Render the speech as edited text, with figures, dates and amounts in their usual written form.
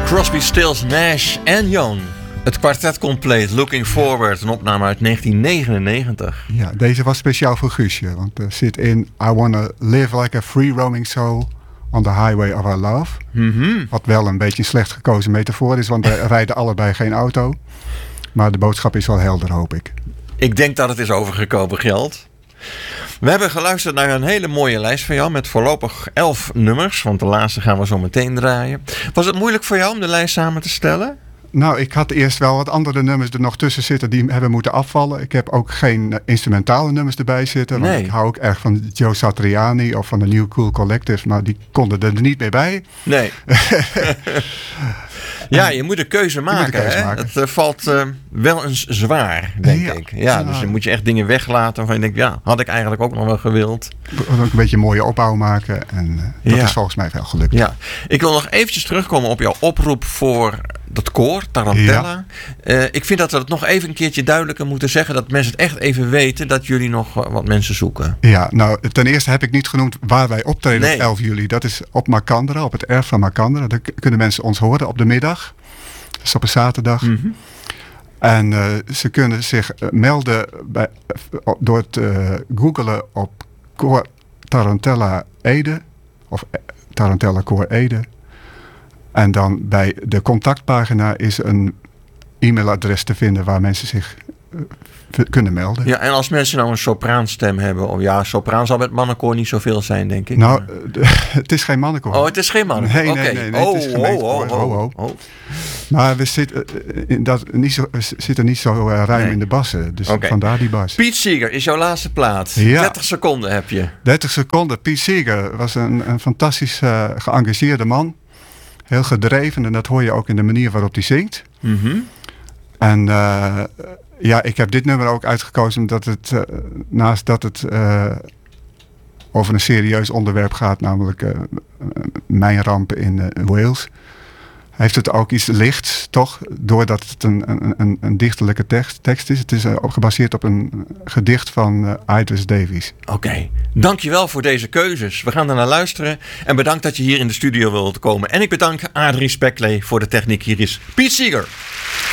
Crosby, Stills, Nash en Young. Het kwartet compleet, Looking Forward, een opname uit 1999. Ja, deze was speciaal voor Guusje. Want er zit in I Wanna Live Like a Free Roaming Soul on the Highway of Our Love. Mm-hmm. Wat wel een beetje een slecht gekozen metafoor is, want wij rijden allebei geen auto. Maar de boodschap is wel helder, hoop ik. Ik denk dat het is overgekomen geld. We hebben geluisterd naar een hele mooie lijst van jou met voorlopig 11 nummers. Want de laatste gaan we zo meteen draaien. Was het moeilijk voor jou om de lijst samen te stellen? Nou, ik had eerst wel wat andere nummers er nog tussen zitten die hebben moeten afvallen. Ik heb ook geen instrumentale nummers erbij zitten. Want ik hou ook erg van Joe Satriani of van de New Cool Collective. Maar die konden er niet meer bij. Nee. Ja, je moet een keuze maken. Het valt wel eens zwaar, denk ik. Ja, dus dan moet je echt dingen weglaten waarvan je denkt, ja, had ik eigenlijk ook nog wel gewild. Ook een beetje een mooie opbouw maken. En dat is volgens mij wel gelukt. Ja. Ik wil nog eventjes terugkomen op jouw oproep voor dat koor, Tarantella. Ja. Ik vind dat we het nog even een keertje duidelijker moeten zeggen. Dat mensen het echt even weten dat jullie nog wat mensen zoeken. Ja, nou ten eerste heb ik niet genoemd waar wij optreden op 11 juli. Dat is op Macandra, op het erf van Macandra. Daar kunnen mensen ons horen op de middag. Dat is op een zaterdag. Mm-hmm. En ze kunnen zich melden door te googelen op koor Tarantella Ede. Of Tarantella Koor Ede. En dan bij de contactpagina is een e-mailadres te vinden waar mensen zich kunnen melden. Ja, en als mensen nou een sopraanstem hebben, of ja, sopraan zal met mannenkoor niet zoveel zijn, denk ik. Nou, het is geen mannenkoor. Oh, het is geen mannenkoor. Nee, het is gemeentekoor. Maar we zitten niet zo ruim in de bassen. Dus vandaar die bas. Pete Seeger is jouw laatste plaat. Ja. 30 seconden heb je. 30 seconden. Pete Seeger was een fantastisch geëngageerde man. Heel gedreven. En dat hoor je ook in de manier waarop hij zingt. Mm-hmm. En ik heb dit nummer ook uitgekozen omdat het, naast dat het over een serieus onderwerp gaat, namelijk mijnramp in Wales, heeft het ook iets lichts, toch? Doordat het een dichterlijke tekst is. Het is gebaseerd op een gedicht van Idris Davies. Oké, dankjewel voor deze keuzes. We gaan er naar luisteren. En bedankt dat je hier in de studio wilt komen. En ik bedank Adrie Speklee voor de techniek. Hier is Pete Seeger.